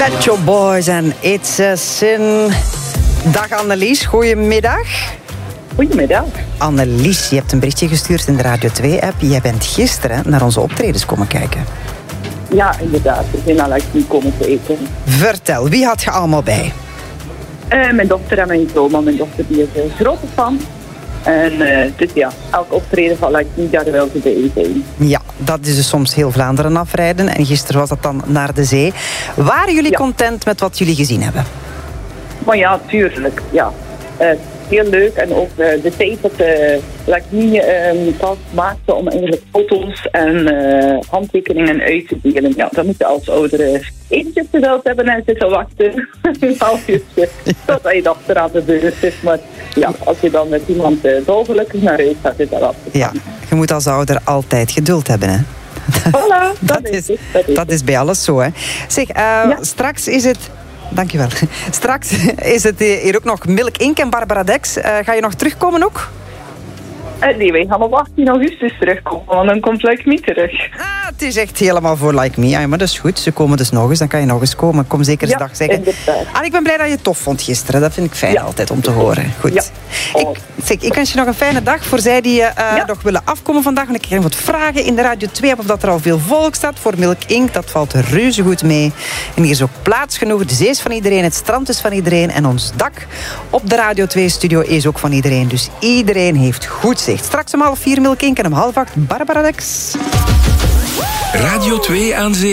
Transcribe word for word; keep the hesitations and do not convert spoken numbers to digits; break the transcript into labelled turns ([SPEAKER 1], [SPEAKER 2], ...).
[SPEAKER 1] Pet Shop Boys en It's a Sin. Dag Annelies, goedemiddag.
[SPEAKER 2] Goedemiddag.
[SPEAKER 1] Annelies, je hebt een berichtje gestuurd in de Radio twee-app. Jij bent gisteren naar onze optredens komen kijken.
[SPEAKER 2] Ja, inderdaad. Ik ben al niet komen kijken.
[SPEAKER 1] Vertel, wie had je allemaal bij?
[SPEAKER 2] Uh, mijn dochter en mijn zoon, maar mijn dochter die is een grote fan. En uh, dus ja, elk optreden van Like Me, daar wil ze bij zijn.
[SPEAKER 1] Ja, dat is dus soms heel Vlaanderen afrijden. En gisteren was dat dan naar de zee. Waren jullie ja. content met wat jullie gezien hebben?
[SPEAKER 2] Maar ja, tuurlijk. Ja. Uh, heel leuk. En ook uh, de tijd dat uh, Like Me uh, pas maakte om eigenlijk foto's en uh, handtekeningen uit te delen. Ja, dat moet je als ouder eventjes geduld hebben en zitten wachten. Een half uurtje. Totdat je dochter aan de beurt is. Maar ja, als je dan met iemand uh, dolgelukkig naar huis gaat, is dat wel.
[SPEAKER 1] Ja, je moet als ouder altijd geduld hebben, hè?
[SPEAKER 2] Voilà, dat,
[SPEAKER 1] dat,
[SPEAKER 2] is,
[SPEAKER 1] is,
[SPEAKER 2] dat, is,
[SPEAKER 1] dat is bij alles zo, hè. Zeg, uh, ja. straks is het... Dankjewel. Straks is het hier ook nog Milk Inc en Barbara Dex. Uh, ga je nog terugkomen ook?
[SPEAKER 2] Uh, nee, wij gaan op achttien augustus terugkomen, want dan komt Like Me terug.
[SPEAKER 1] Ah, het is echt helemaal voor Like Me. Ja, maar dat is goed. Ze komen dus nog eens. Dan kan je nog eens komen. Kom zeker eens
[SPEAKER 2] ja,
[SPEAKER 1] dag zeggen. Ah, ik ben blij dat je het tof vond gisteren. Dat vind ik fijn ja. altijd om te horen. Goed.
[SPEAKER 2] Ja. Oh.
[SPEAKER 1] Ik, zeg, ik wens je nog een fijne dag. Voor zij die uh, ja. nog willen afkomen vandaag. Want ik krijg wat vragen in de Radio twee of dat er al veel volk staat voor Milk Inc. Dat valt reuze goed mee. En hier is ook plaats genoeg. De zee is van iedereen. Het strand is van iedereen. En ons dak op de Radio twee studio is ook van iedereen. Dus iedereen heeft goed zicht. Straks om half vier Milk Inc en om half acht Barbara Dex.
[SPEAKER 3] Radio twee aan zee.